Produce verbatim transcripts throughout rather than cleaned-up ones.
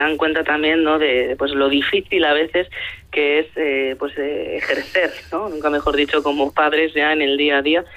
dan cuenta también, ¿no?, de pues lo difícil a veces que es eh, pues eh, ejercer, ¿no?, nunca mejor dicho, como padres ya en el día a día,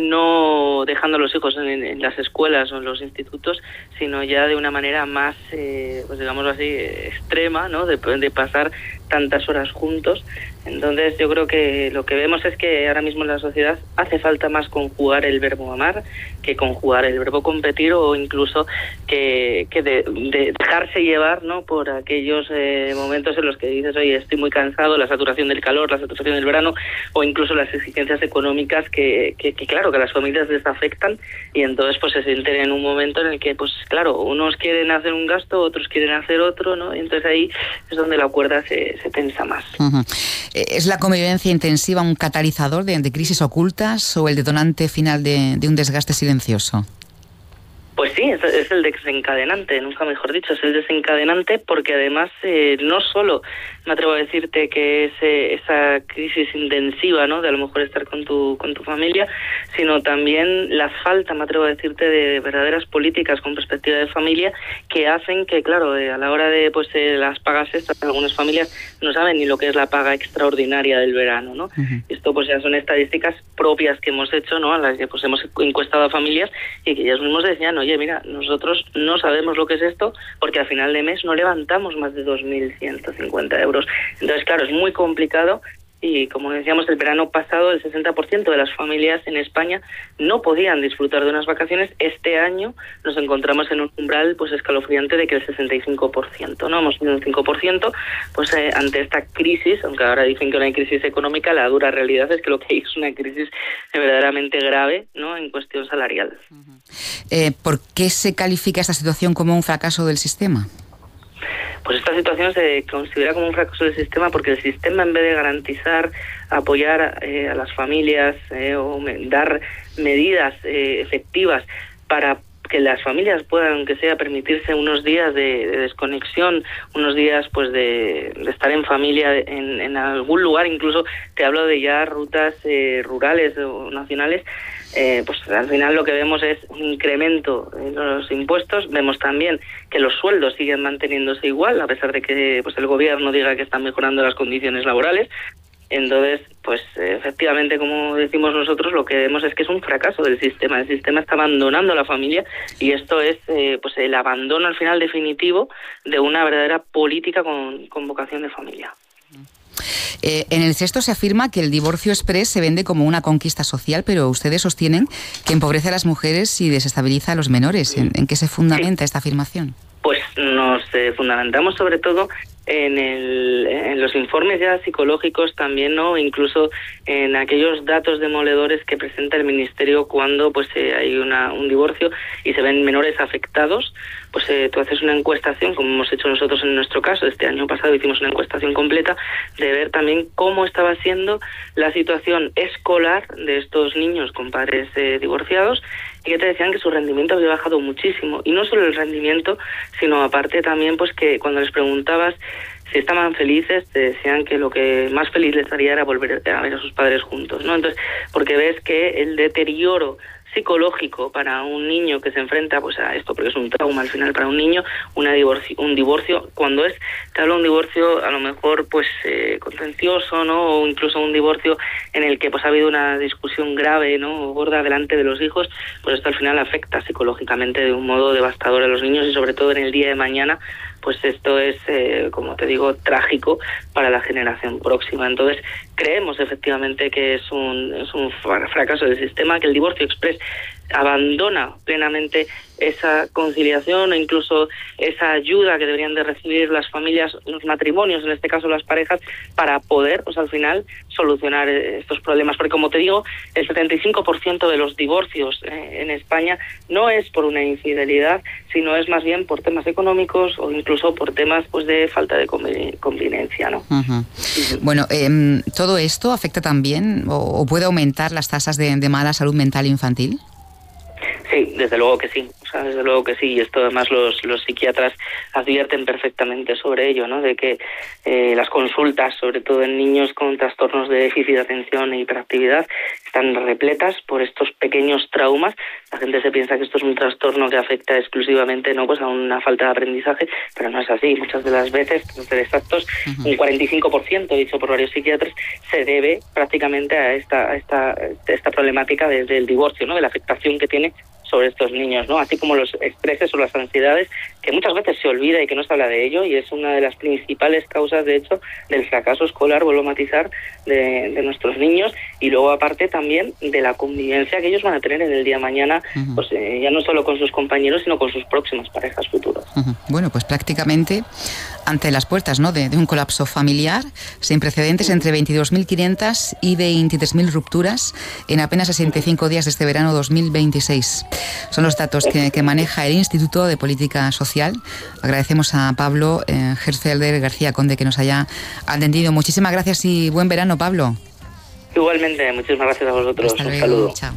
no dejando a los hijos en, en las escuelas o en los institutos, sino ya de una manera más, eh, pues digámoslo así, extrema, ¿no?, de, de pasar tantas horas juntos. Entonces yo creo que lo que vemos es que ahora mismo en la sociedad hace falta más conjugar el verbo amar que conjugar el verbo competir, o incluso que, que de, de dejarse llevar, ¿no?, por aquellos eh, momentos en los que dices, oye, estoy muy cansado, la saturación del calor, la saturación del verano, o incluso las exigencias económicas que, que, que claro, que a las familias les afectan, y entonces pues se sienten en un momento en el que, pues claro, unos quieren hacer un gasto, otros quieren hacer otro, ¿no?, y entonces ahí es donde la cuerda se, se tensa más. Uh-huh. ¿Es la convivencia intensiva un catalizador de, de crisis ocultas o el detonante final de, de un desgaste silencioso? Pues sí, es, es el desencadenante, nunca mejor dicho, es el desencadenante, porque además eh, no solo me atrevo a decirte que es eh, esa crisis intensiva, ¿no?, de a lo mejor estar con tu con tu familia, sino también la falta, me atrevo a decirte, de verdaderas políticas con perspectiva de familia que hacen que, claro, eh, a la hora de pues eh, las pagas extras, algunas familias no saben ni lo que es la paga extraordinaria del verano, ¿no? Uh-huh. Esto pues ya son estadísticas propias que hemos hecho, ¿no?, a las que pues hemos encuestado a familias y que ellos mismos decían, oye, mira, nosotros no sabemos lo que es esto porque al final de mes no levantamos más de dos mil ciento cincuenta euros. Entonces, claro, es muy complicado y, como decíamos, el verano pasado el sesenta por ciento de las familias en España no podían disfrutar de unas vacaciones. Este año nos encontramos en un umbral pues escalofriante de que el sesenta y cinco por ciento, ¿no? Hemos tenido un cinco por ciento pues eh, ante esta crisis, aunque ahora dicen que no hay crisis económica, la dura realidad es que lo que hay es una crisis verdaderamente grave, ¿no?, en cuestión salarial. Uh-huh. Eh, ¿Por qué se califica esta situación como un fracaso del sistema? Pues esta situación se considera como un fracaso del sistema porque el sistema, en vez de garantizar, apoyar eh, a las familias eh, o me, dar medidas eh, efectivas para que las familias puedan, aunque sea, permitirse unos días de, de desconexión, unos días pues de, de estar en familia en, en algún lugar, incluso te hablo de ya rutas eh, rurales o nacionales, eh, pues al final lo que vemos es un incremento en los impuestos. Vemos también que los sueldos siguen manteniéndose igual, a pesar de que pues el gobierno diga que están mejorando las condiciones laborales. Entonces, pues efectivamente, como decimos nosotros, lo que vemos es que es un fracaso del sistema. El sistema está abandonando a la familia y esto es eh, pues el abandono al final definitivo de una verdadera política con, con vocación de familia. Eh, en el sexto se afirma que el divorcio exprés se vende como una conquista social, pero ustedes sostienen que empobrece a las mujeres y desestabiliza a los menores. ¿En, en qué se fundamenta sí. esta afirmación? Pues nos eh, fundamentamos sobre todo en, el, en los informes ya psicológicos también, ¿no? Incluso en aquellos datos demoledores que presenta el Ministerio cuando pues eh, hay una, un divorcio y se ven menores afectados. Pues eh, tú haces una encuestación, como hemos hecho nosotros en nuestro caso. Este año pasado hicimos una encuestación completa de ver también cómo estaba siendo la situación escolar de estos niños con padres eh, divorciados, y que te decían que su rendimiento había bajado muchísimo. Y no solo el rendimiento, sino aparte también pues que cuando les preguntabas si estaban felices, te decían que lo que más feliz les haría era volver a ver a sus padres juntos, ¿no? Entonces, porque ves que el deterioro psicológico para un niño que se enfrenta pues a esto, porque es un trauma al final para un niño, una divorcio, un divorcio, cuando es, te hablo de un divorcio a lo mejor pues eh, contencioso, ¿no? O incluso un divorcio en el que pues ha habido una discusión grave, ¿no?, o gorda delante de los hijos, pues esto al final afecta psicológicamente de un modo devastador a los niños, y sobre todo en el día de mañana pues esto es, eh, como te digo, trágico para la generación próxima. Entonces, creemos efectivamente que es un, es un fracaso del sistema, que el divorcio exprés abandona plenamente esa conciliación o incluso esa ayuda que deberían de recibir las familias, los matrimonios, en este caso las parejas, para poder, pues al final, solucionar estos problemas. Porque, como te digo, el setenta y cinco por ciento de los divorcios eh, en España no es por una infidelidad, sino es más bien por temas económicos o incluso por temas pues de falta de convivencia, ¿no? Uh-huh. Uh-huh. Bueno, eh, ¿todo esto afecta también o, o puede aumentar las tasas de, de mala salud mental infantil? Sí, desde luego que sí. O sea, desde luego que sí, y esto además los, los psiquiatras advierten perfectamente sobre ello, ¿no? De que eh, las consultas, sobre todo en niños con trastornos de déficit de atención e hiperactividad, están repletas por estos pequeños traumas. La gente se piensa que esto es un trastorno que afecta exclusivamente, ¿no?, pues a una falta de aprendizaje, pero no es así. Muchas de las veces, para ser exactos, uh-huh. un cuarenta y cinco por ciento, dicho por varios psiquiatras, se debe prácticamente a esta, a esta, esta problemática de, del divorcio, ¿no?, de la afectación que tiene sobre estos niños, ¿no? Así como los estreses o las ansiedades, que muchas veces se olvida y que no se habla de ello, y es una de las principales causas, de hecho, del fracaso escolar, vuelvo a matizar, de, de nuestros niños, y luego aparte también de la convivencia que ellos van a tener en el día de mañana, uh-huh. pues eh, ya no solo con sus compañeros, sino con sus próximas parejas futuras. Uh-huh. Bueno, pues prácticamente ante las puertas, ¿no?, de, de un colapso familiar sin precedentes, uh-huh. entre veintidós mil quinientas y veintitrés mil rupturas en apenas sesenta y cinco días de este verano dos mil veintiséis. Son los datos que, que maneja el Instituto de Política Social. Agradecemos a Pablo eh, Herzfelder García Conde que nos haya atendido. Muchísimas gracias y buen verano, Pablo. Igualmente, muchísimas gracias a vosotros. Hasta Un luego. saludo. Chao.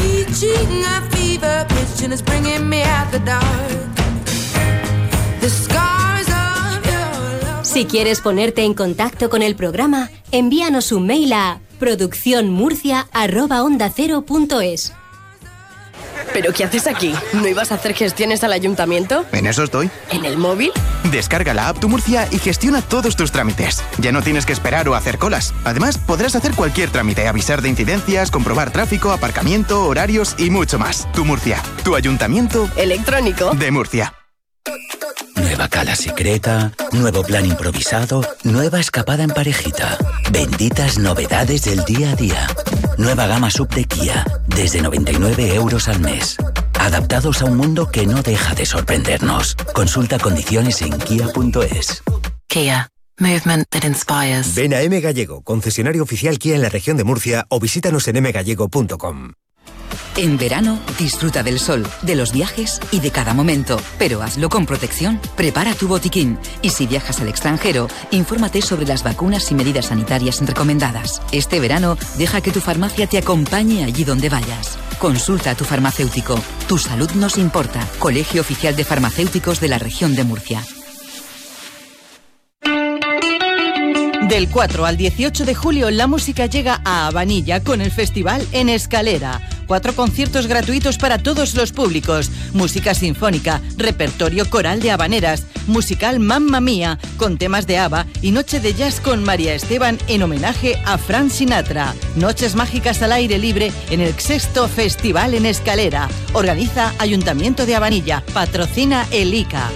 Si quieres ponerte en contacto con el programa, envíanos un mail a producción murcia arroba onda cero punto es. ¿Pero qué haces aquí? ¿No ibas a hacer gestiones al ayuntamiento? En eso estoy. ¿En el móvil? Descarga la app Tu Murcia y gestiona todos tus trámites. Ya no tienes que esperar o hacer colas. Además, podrás hacer cualquier trámite, avisar de incidencias, comprobar tráfico, aparcamiento, horarios y mucho más. Tu Murcia, tu ayuntamiento electrónico de Murcia. Nueva cala secreta, nuevo plan improvisado, nueva escapada en parejita. Benditas novedades del día a día. Nueva gama sub de Kia, desde noventa y nueve euros al mes. Adaptados a un mundo que no deja de sorprendernos. Consulta condiciones en kia punto es. Kia. Movement that inspires. Ven a M Gallego, concesionario oficial Kia en la región de Murcia, o visítanos en eme gallego punto com. En verano, disfruta del sol, de los viajes y de cada momento. Pero hazlo con protección. Prepara tu botiquín. Y si viajas al extranjero, infórmate sobre las vacunas y medidas sanitarias recomendadas. Este verano, deja que tu farmacia te acompañe allí donde vayas. Consulta a tu farmacéutico. Tu salud nos importa. Colegio Oficial de Farmacéuticos de la Región de Murcia. Del cuatro al dieciocho de julio, la música llega a Habanilla con el festival En Escalera. Cuatro conciertos gratuitos para todos los públicos. Música sinfónica, repertorio coral de habaneras, musical Mamma Mía con temas de ABBA y noche de jazz con María Esteban en homenaje a Frank Sinatra. Noches mágicas al aire libre en el sexto Festival En Escalera. Organiza Ayuntamiento de Habanilla. Patrocina el I C A.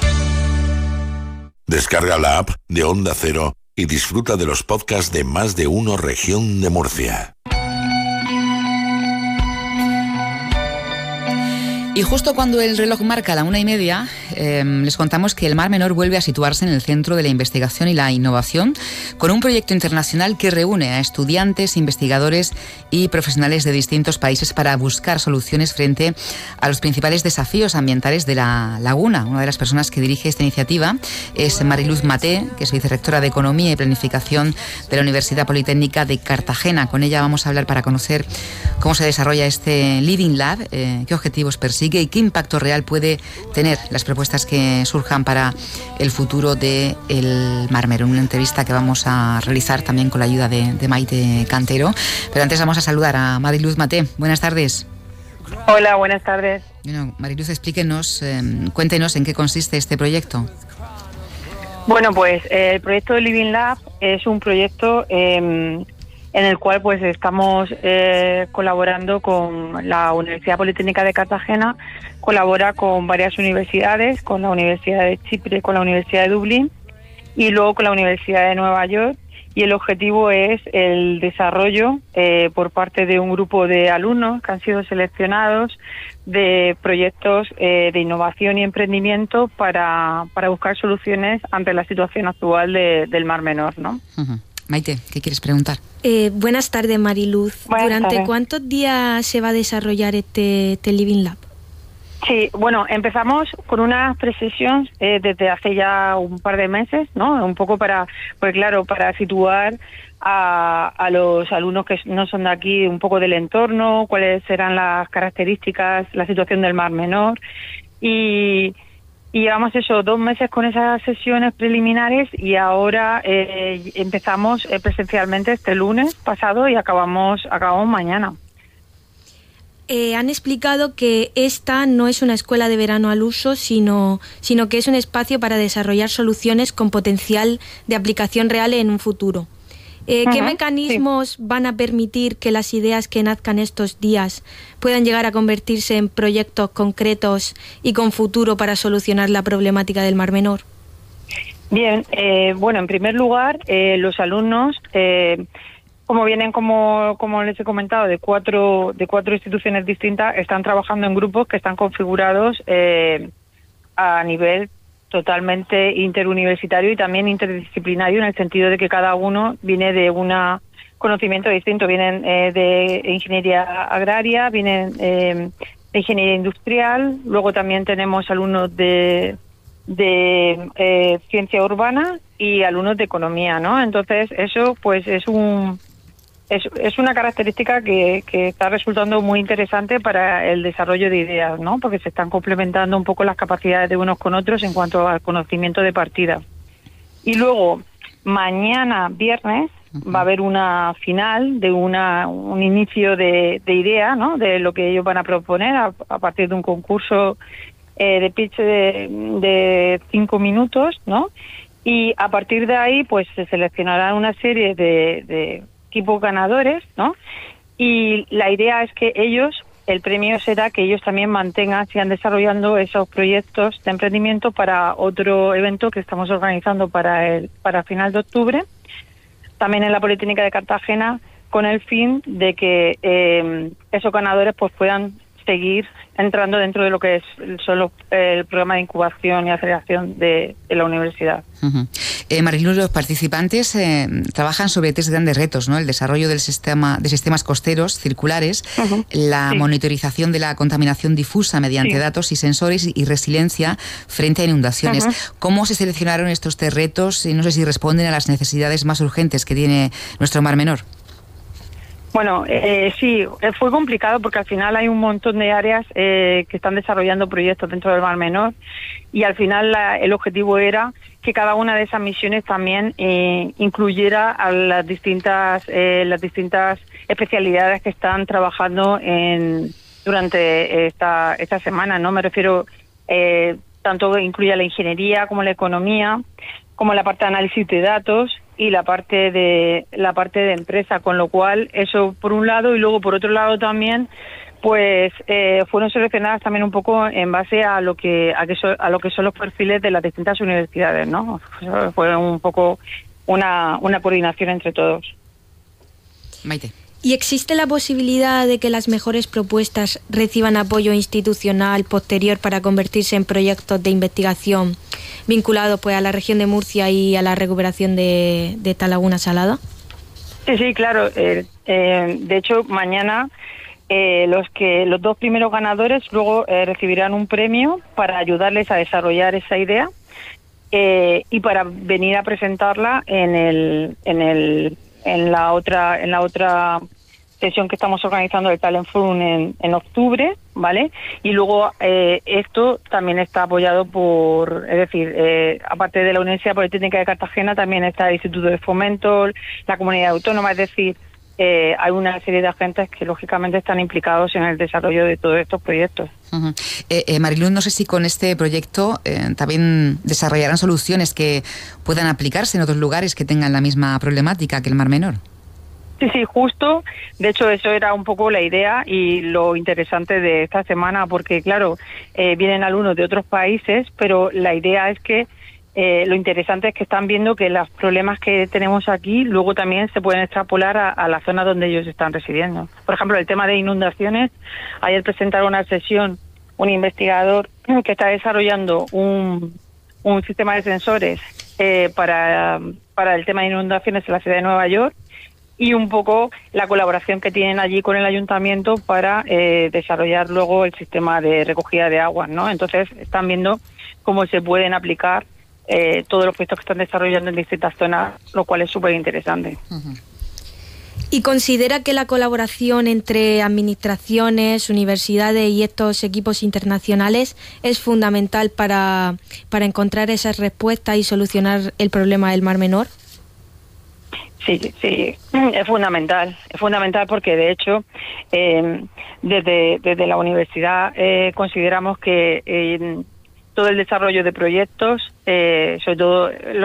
Descarga la app de Onda Cero y disfruta de los podcasts de Más de Uno Región de Murcia. Y justo cuando el reloj marca la una y media, eh, les contamos que el Mar Menor vuelve a situarse en el centro de la investigación y la innovación con un proyecto internacional que reúne a estudiantes, investigadores y profesionales de distintos países para buscar soluciones frente a los principales desafíos ambientales de la laguna. Una de las personas que dirige esta iniciativa es Mariluz Maté, que es vicerrectora de Economía y Planificación de la Universidad Politécnica de Cartagena. Con ella vamos a hablar para conocer cómo se desarrolla este Living Lab, eh, qué objetivos persigue y qué impacto real puede tener las propuestas que surjan para el futuro del Mar Menor. Una entrevista que vamos a realizar también con la ayuda de, de Maite Cantero. Pero antes vamos a saludar a Mariluz Maté. Buenas tardes. Hola, buenas tardes. Bueno, Mariluz, explíquenos, eh, cuéntenos en qué consiste este proyecto. Bueno, pues eh, el proyecto de Living Lab es un proyecto eh, en el cual pues estamos eh, colaborando con la Universidad Politécnica de Cartagena, colabora con varias universidades, con la Universidad de Chipre, con la Universidad de Dublín y luego con la Universidad de Nueva York, y el objetivo es el desarrollo eh, por parte de un grupo de alumnos que han sido seleccionados de proyectos eh, de innovación y emprendimiento para, para buscar soluciones ante la situación actual de, del Mar Menor, ¿no? Uh-huh. Maite, ¿qué quieres preguntar? Eh, buenas tardes, Mariluz. Buenas ¿Durante tardes. cuántos días se va a desarrollar este, este Living Lab? Sí, bueno, empezamos con unas pre-sessions eh, desde hace ya un par de meses, ¿no? Un poco para, pues claro, para situar a, a los alumnos que no son de aquí un poco del entorno, cuáles serán las características, la situación del Mar Menor. Y, y llevamos eso, dos meses con esas sesiones preliminares y ahora eh, empezamos eh, presencialmente este lunes pasado y acabamos, acabamos mañana. Eh, han explicado que esta no es una escuela de verano al uso, sino, sino que es un espacio para desarrollar soluciones con potencial de aplicación real en un futuro. Eh, ¿Qué uh-huh, mecanismos sí. van a permitir que las ideas que nazcan estos días puedan llegar a convertirse en proyectos concretos y con futuro para solucionar la problemática del Mar Menor? Bien, eh, bueno, en primer lugar, eh, los alumnos... Eh, Como vienen, como, como les he comentado, de cuatro, de cuatro instituciones distintas, están trabajando en grupos que están configurados eh, a nivel totalmente interuniversitario y también interdisciplinario, en el sentido de que cada uno viene de un conocimiento distinto. Vienen eh, de ingeniería agraria, vienen eh, de ingeniería industrial, luego también tenemos alumnos de, de eh, ciencia urbana y alumnos de economía, ¿no? Entonces, eso pues es un... Es, es una característica que, que está resultando muy interesante para el desarrollo de ideas, ¿no? Porque se están complementando un poco las capacidades de unos con otros en cuanto al conocimiento de partida. Y luego, mañana, viernes, uh-huh. va a haber una final de una un inicio de, de idea, ¿no? De lo que ellos van a proponer a, a partir de un concurso eh, de pitch de, de cinco minutos, ¿no? Y a partir de ahí, pues se seleccionará una serie de... de equipos ganadores, ¿no? Y la idea es que ellos, el premio será que ellos también mantengan, sigan desarrollando esos proyectos de emprendimiento para otro evento que estamos organizando para el para final de octubre, también en la Politécnica de Cartagena, con el fin de que eh, esos ganadores pues puedan seguir entrando dentro de lo que es solo el programa de incubación y aceleración de, de la universidad. Uh-huh. Eh, Marilu, los participantes eh, trabajan sobre tres grandes retos, ¿no? El desarrollo del sistema de sistemas costeros circulares, uh-huh. la sí. monitorización de la contaminación difusa mediante sí. datos y sensores y resiliencia frente a inundaciones. Uh-huh. ¿Cómo se seleccionaron estos tres retos y no sé si responden a las necesidades más urgentes que tiene nuestro Mar Menor? Bueno, eh, sí, fue complicado porque al final hay un montón de áreas eh, que están desarrollando proyectos dentro del Mar Menor y al final la, el objetivo era que cada una de esas misiones también eh, incluyera a las distintas eh, las distintas especialidades que están trabajando en durante esta esta semana, ¿no? Me refiero eh, tanto incluye la ingeniería como la economía, como la parte de análisis de datos y la parte de la parte de empresa, con lo cual eso por un lado y luego por otro lado también pues eh, fueron seleccionadas también un poco en base a lo que a, que so, a lo que son los perfiles de las distintas universidades, ¿no? Fue un poco una una coordinación entre todos. Maite. ¿Y existe la posibilidad de que las mejores propuestas reciban apoyo institucional posterior para convertirse en proyectos de investigación vinculados pues a la región de Murcia y a la recuperación de, de esta laguna salada? Sí, sí, claro. Eh, eh, de hecho, mañana eh, los que los dos primeros ganadores luego eh, recibirán un premio para ayudarles a desarrollar esa idea eh, y para venir a presentarla en el en el en la otra en la otra sesión que estamos organizando de Talent Forum en, en octubre, ¿vale? Y luego eh, esto también está apoyado por, es decir, eh, aparte de la Universidad Politécnica de Cartagena, también está el Instituto de Fomento, la Comunidad Autónoma, es decir, eh, hay una serie de agentes que lógicamente están implicados en el desarrollo de todos estos proyectos. Uh-huh. eh, eh, Marilu, no sé si con este proyecto eh, también desarrollarán soluciones que puedan aplicarse en otros lugares que tengan la misma problemática que el Mar Menor. Sí, sí, justo. De hecho, eso era un poco la idea y lo interesante de esta semana, porque, claro, eh, vienen alumnos de otros países, pero la idea es que eh, lo interesante es que están viendo que los problemas que tenemos aquí luego también se pueden extrapolar a, a la zona donde ellos están residiendo. Por ejemplo, el tema de inundaciones. Ayer presentaron una sesión un investigador que está desarrollando un, un sistema de sensores eh, para, para el tema de inundaciones en la ciudad de Nueva York. y un poco la colaboración que tienen allí con el ayuntamiento para eh, desarrollar luego el sistema de recogida de aguas, ¿no? Entonces están viendo cómo se pueden aplicar eh, todos los proyectos que están desarrollando en distintas zonas, lo cual es súper interesante. Uh-huh. ¿Y considera que la colaboración entre administraciones, universidades y estos equipos internacionales es fundamental para, para encontrar esas respuestas y solucionar el problema del Mar Menor? Sí, sí, es fundamental, es fundamental porque de hecho eh, desde, desde la universidad eh, consideramos que eh, todo el desarrollo de proyectos, eh, sobre todo los